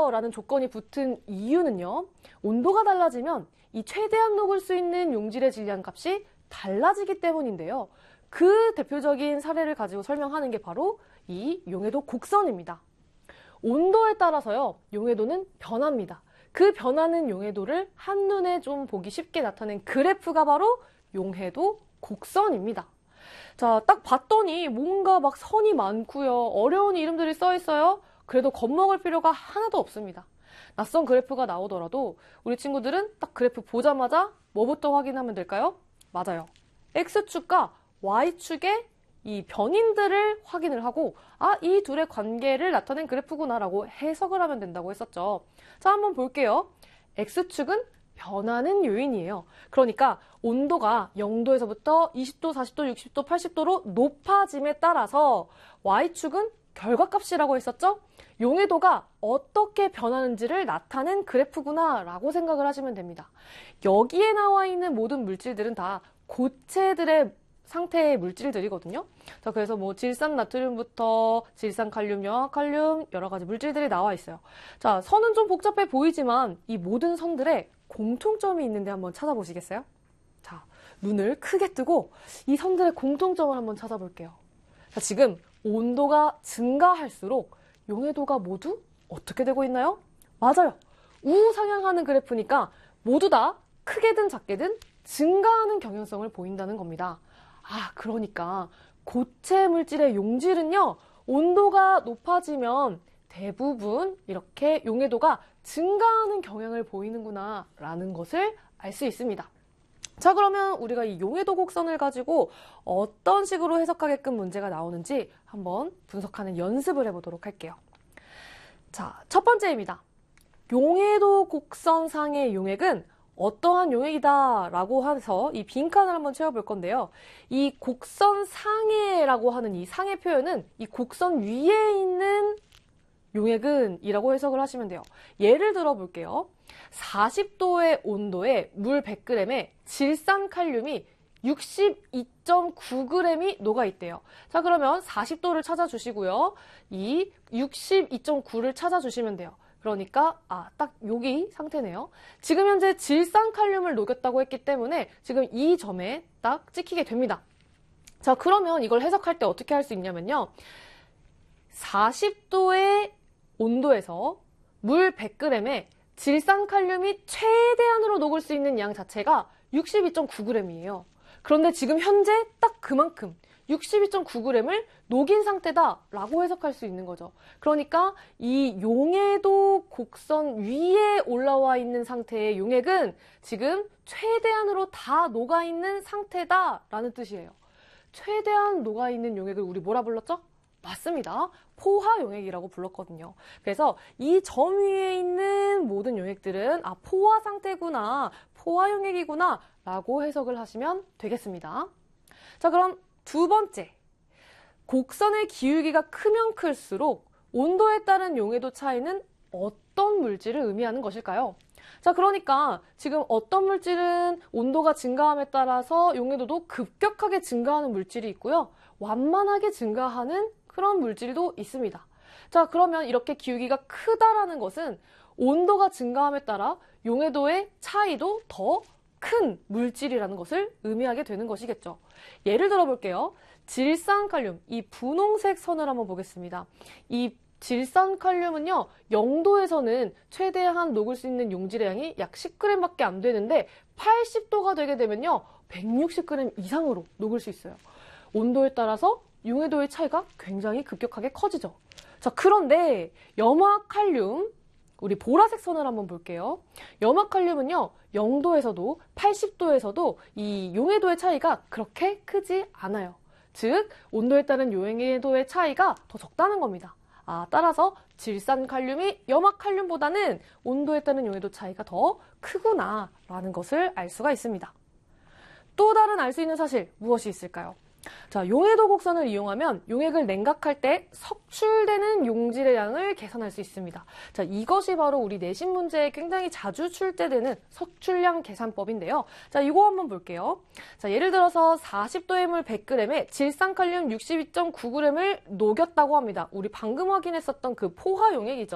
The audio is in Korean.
녹아요 라는 조건이 붙은 이유는요. 온도가 달라지면 이 최대한 녹을 수 있는 용질의 질량 값이 달라지기 때문인데요. 그 대표적인 사례를 가지고 설명하는 게 바로 이 용해도 곡선입니다. 온도에 따라서요, 용해도는 변합니다. 그 변하는 용해도를 한눈에 좀 보기 쉽게 나타낸 그래프가 바로 용해도 곡선입니다. 자, 딱 봤더니 뭔가 막 선이 많고요. 어려운 이름들이 써 있어요. 그래도 겁먹을 필요가 하나도 없습니다. 낯선 그래프가 나오더라도 우리 친구들은 딱 그래프 보자마자 뭐부터 확인하면 될까요? 맞아요. X축과 Y축의 이 변인들을 확인을 하고 이 둘의 관계를 나타낸 그래프구나라고 해석을 하면 된다고 했었죠. 자, 한번 볼게요. X축은 변하는 요인이에요. 그러니까 온도가 0도에서부터 20도, 40도, 60도, 80도로 높아짐에 따라서 Y축은 결과값이라고 했었죠? 용해도가 어떻게 변하는지를 나타낸 그래프구나 라고 생각을 하시면 됩니다. 여기에 나와 있는 모든 물질들은 다 고체들의 상태의 물질들이거든요. 자, 그래서 뭐 질산나트륨부터 질산칼륨, 염화칼륨 여러 가지 물질들이 나와 있어요. 자, 선은 좀 복잡해 보이지만 이 모든 선들의 공통점이 있는데 한번 찾아보시겠어요? 자, 눈을 크게 뜨고 이 선들의 공통점을 한번 찾아볼게요. 자, 지금 온도가 증가할수록 용해도가 모두 어떻게 되고 있나요? 맞아요. 우상향하는 그래프니까 모두 다 크게든 작게든 증가하는 경향성을 보인다는 겁니다. 그러니까 고체 물질의 용질은요, 온도가 높아지면 대부분 이렇게 용해도가 증가하는 경향을 보이는구나 라는 것을 알 수 있습니다. 자, 그러면 우리가 이 용해도 곡선을 가지고 어떤 식으로 해석하게끔 문제가 나오는지 한번 분석하는 연습을 해보도록 할게요. 자, 첫 번째입니다. 용해도 곡선상의 용액은 어떠한 용액이다 라고 해서 이 빈칸을 한번 채워볼 건데요. 이 곡선상해라고 하는 이 상해 표현은 이 곡선 위에 있는 용액은 이라고 해석을 하시면 돼요. 예를 들어 볼게요. 40도의 온도에 물 100g에 질산칼륨이 62.9g이 녹아있대요. 자, 그러면 40도를 찾아주시고요. 이 62.9를 찾아주시면 돼요. 그러니까 딱 여기 상태네요. 지금 현재 질산칼륨을 녹였다고 했기 때문에 지금 이 점에 딱 찍히게 됩니다. 자, 그러면 이걸 해석할 때 어떻게 할 수 있냐면요. 40도의 온도에서 물 100g에 질산칼륨이 최대한으로 녹을 수 있는 양 자체가 62.9g이에요. 그런데 지금 현재 딱 그만큼 62.9g을 녹인 상태다라고 해석할 수 있는 거죠. 그러니까 이 용해도 곡선 위에 올라와 있는 상태의 용액은 지금 최대한으로 다 녹아있는 상태다라는 뜻이에요. 최대한 녹아있는 용액을 우리 뭐라 불렀죠? 맞습니다. 포화 용액이라고 불렀거든요. 그래서 이 점 위에 있는 모든 용액들은 포화 상태구나, 포화 용액이구나 라고 해석을 하시면 되겠습니다. 자, 그럼 두 번째, 곡선의 기울기가 크면 클수록 온도에 따른 용해도 차이는 어떤 물질을 의미하는 것일까요? 자, 그러니까 지금 어떤 물질은 온도가 증가함에 따라서 용해도도 급격하게 증가하는 물질이 있고요. 완만하게 증가하는 그런 물질도 있습니다. 자, 그러면 이렇게 기울기가 크다라는 것은 온도가 증가함에 따라 용해도의 차이도 더 큰 물질이라는 것을 의미하게 되는 것이겠죠. 예를 들어 볼게요. 질산칼륨, 이 분홍색 선을 한번 보겠습니다. 이 질산칼륨은요, 0도에서는 최대한 녹을 수 있는 용질의 양이 약 10g밖에 안 되는데 80도가 되게 되면요, 160g 이상으로 녹을 수 있어요. 온도에 따라서 용해도의 차이가 굉장히 급격하게 커지죠. 자, 그런데 염화칼륨, 우리 보라색 선을 한번 볼게요. 염화칼륨은요, 0도에서도 80도에서도 이 용해도의 차이가 그렇게 크지 않아요. 즉, 온도에 따른 용해도의 차이가 더 적다는 겁니다. 따라서 질산칼륨이 염화칼륨보다는 온도에 따른 용해도 차이가 더 크구나 라는 것을 알 수가 있습니다. 또 다른 알 수 있는 사실 무엇이 있을까요? 자, 용해도 곡선을 이용하면 용액을 냉각할 때 석출되는 용질의 양을 계산할 수 있습니다. 자, 이것이 바로 우리 내신 문제에 굉장히 자주 출제되는 석출량 계산법인데요. 자, 이거 한번 볼게요. 자, 예를 들어서 40도의 물 100g에 질산칼륨 62.9g을 녹였다고 합니다. 우리 방금 확인했었던 그 포화 용액이죠.